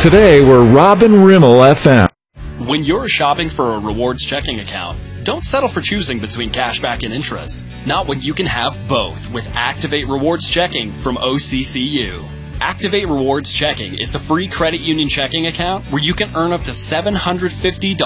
Today, we're Robin Rimmel FM. When you're shopping for a rewards checking account, don't settle for choosing between cashback and interest. Not when you can have both with Activate Rewards Checking from OCCU. Activate Rewards Checking is the free credit union checking account where you can earn up to $750